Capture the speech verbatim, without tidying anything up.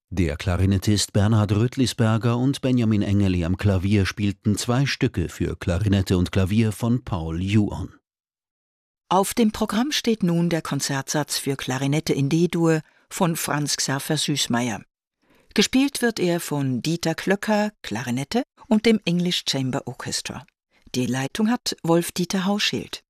Der Klarinettist Bernhard Rötlisberger und Benjamin Engeli am Klavier spielten zwei Stücke für Klarinette und Klavier von Paul Juon. Auf dem Programm steht nun der Konzertsatz für Klarinette in D-Dur von Franz Xaver Süßmayr. Gespielt wird er von Dieter Klöcker, Klarinette, und dem English Chamber Orchestra. Die Leitung hat Wolf-Dieter Hauschild.